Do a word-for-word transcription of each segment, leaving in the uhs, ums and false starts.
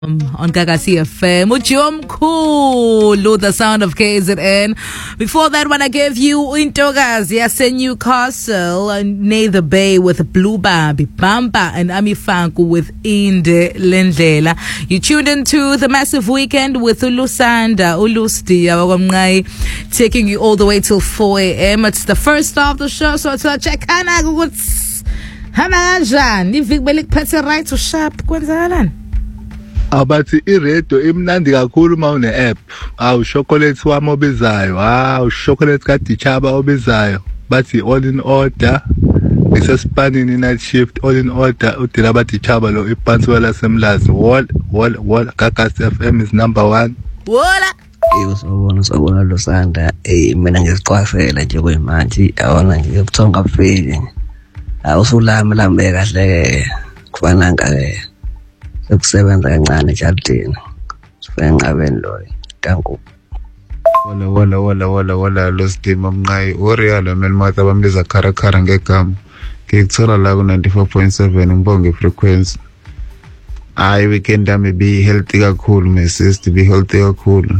On Gagasi F M, Mujom Cool, the sound of K Z N. Before that one, I gave you Intogazi, Yase Newcastle, and Nether Bay with Blue Babi, Bamba, and Amifanku with Inde Lendlela. You tuned into the massive weekend with Ulusanda, Ulusti, Awamngai, taking you all the way till four a.m. It's the first of the show, so to check Hana, what's Hana Jan, if you will put it right to sharp, Gwenzalan. Abathi iredio imnandi kakhulu mawune app awu chocolate wami obizayo awu chocolate kaDichaba obizayo bathi all in order ngisespanini night shift all in order udira baDichaba lo ipansi wala semlazi wall wall wall Gagasi F M is number one wala iwusobona sobona lo sanda eh mina ngisiqwafela nje kwemanje awona nje ubuthonga bufeli awusulami lambe kahle kufana ngake ukusebenza kancane ejardini sifike ngabeni lo kanku wala wala wala wala wala lo stima mnqayi oreal melmatha bambiza khara khara ngegama ngikuthola la ku ninety-four point seven ngibonge frequency ay weekend yami be healthy kakhulu my sister be healthy kakhulu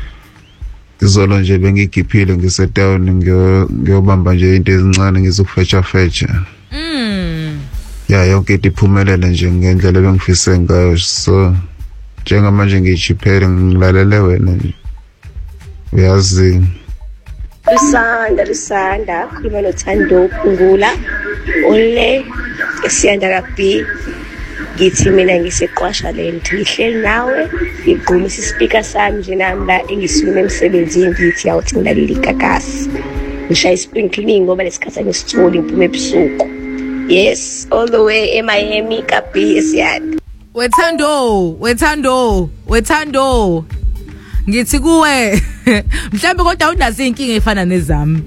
izolo nje bengigiphile ngisetown ngiyobamba nje into ezincane ngizokufetcha fetcha mm ya yonke iphumelele nje ngendlela bengifise ngayo so njengamanje ngichiphele ngilalele wena nje uyazi Lusanda Lusanda khuluma noThando Phungula ole esiyanda kabi ngithi mina ngiseqwasha lento ngihleli nawe igquma ispeaker sami nje nami la engisume emsebenzini ngithi awuthi ngilaleli Gagasi ngishaya ispring cleaning ngoba lesikhathi ngisitholi ngiphume ebusuku. Yes, all the way in Miami, Kapi is yet. Wethando, wethando, wethando. Ngithi kuwe, mhlambe kodwa unazi inkinga efana nezami.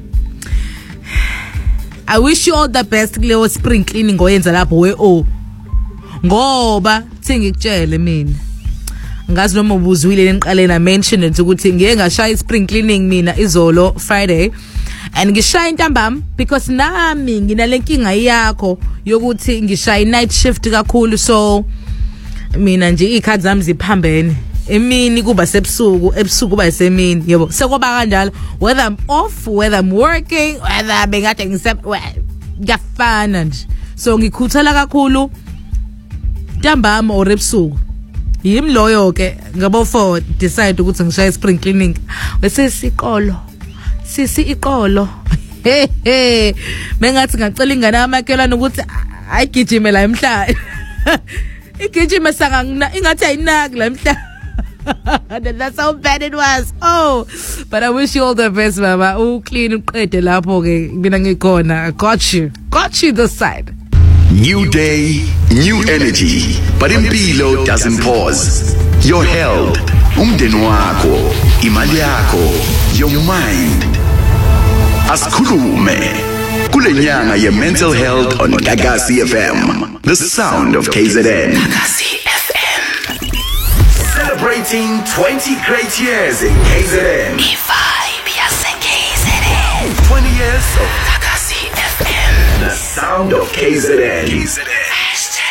I wish you all the best kuleyo spring cleaning oyenza lapho we o. Ngoba singikutshele mina. Ngazi noma ubuzwile leniqalena mention ukuthi ngeke ngashaya spring cleaning mina izolo Friday. And ngishaya intambama because nami nginalenkinga yakho yokuthi ngishaya night shift kakhulu so mina nje ikhadi zami ziphambene emini kuba sebusuku ebusuku kuba esemini yebo sekoba kanjalo whether I'm off whether I'm working whether bengade ngisep ngiyafana nje so ngikhuthela kakhulu intambama or ebusuku yimi loyo ke ngabo for decide ukuthi ngishaya spring cleaning bese sikolo sisi iqolo hehe bengathi ngacela ingane yamakelana ukuthi ayigijime la emhlanje igijime sanga ingathi ayinaki la emhlanje that's how bad it was. Oh, but I wish you all the best mama. Oh, clean uqede lapho ke mina ngikhona. I got you got you this side. New day, new energy, but impilo doesn't pause. Your health, umndeni wakho, imali yakho, your mind. Asikhulume kule nyanga ye mental health on Gagasi F M, the sound of K Z N. Gagasi F M. Celebrating twenty great years in K Z N. Vibe yase K Z N. twenty years of Gagasi F M, the sound of K Z N. K Z N.